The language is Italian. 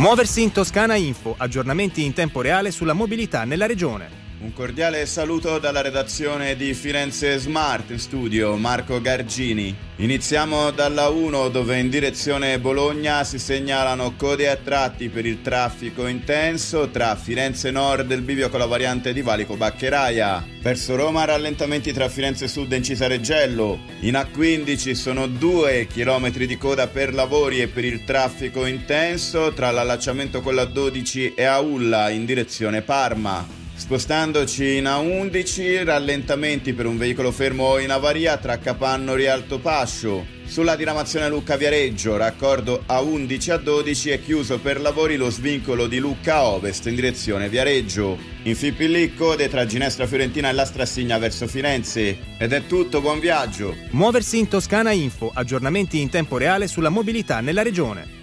Muoversi in Toscana Info, aggiornamenti in tempo reale sulla mobilità nella regione. Un cordiale saluto dalla redazione di Firenze Smart, in studio Marco Gargini. Iniziamo dalla 1, dove in direzione Bologna si segnalano code a tratti per il traffico intenso tra Firenze Nord e il bivio con la variante di Valico Baccheraia. Verso Roma rallentamenti tra Firenze Sud e Incisareggello. In A15 sono 2 chilometri di coda per lavori e per il traffico intenso tra l'allacciamento con la 12 e Aulla in direzione Parma. Spostandoci in A11, rallentamenti per un veicolo fermo in avaria tra Capannori e Altopascio. Sulla diramazione Lucca-Viareggio, raccordo A11 a 12 è chiuso per lavori lo svincolo di Lucca Ovest in direzione Viareggio. In Fippillì code tra Ginestra Fiorentina e la Strassigna verso Firenze. Ed è tutto, buon viaggio! Muoversi in Toscana Info, aggiornamenti in tempo reale sulla mobilità nella regione.